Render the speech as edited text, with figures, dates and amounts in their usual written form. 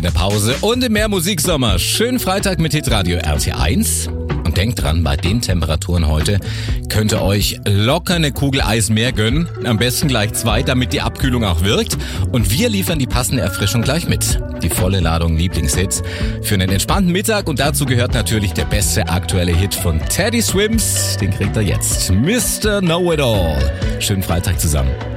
eine Pause und mehr Musiksommer. Schönen Freitag mit Hitradio RT1. Und denkt dran, bei den Temperaturen heute könnt ihr euch locker eine Kugel Eis mehr gönnen. Am besten gleich 2, damit die Abkühlung auch wirkt. Und wir liefern die passende Erfrischung gleich mit. Die volle Ladung Lieblingshits für einen entspannten Mittag. Und dazu gehört natürlich der beste aktuelle Hit von Teddy Swims. Den kriegt ihr jetzt. Mr. Know-It-All. Schönen Freitag zusammen.